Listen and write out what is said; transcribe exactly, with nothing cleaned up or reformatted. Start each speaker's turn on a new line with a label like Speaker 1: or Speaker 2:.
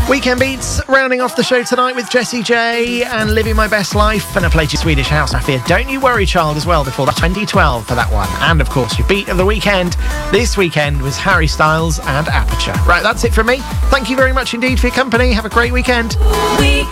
Speaker 1: Weekend Beats, rounding off the show tonight with Jessie J and Living My Best Life, and I played your Swedish House Mafia Don't You Worry Child as well before that, twenty twelve for that one. And of course your beat of the weekend this weekend was Harry Styles and Aperture. Right, that's it from me. Thank you very much indeed for your company. Have a great weekend.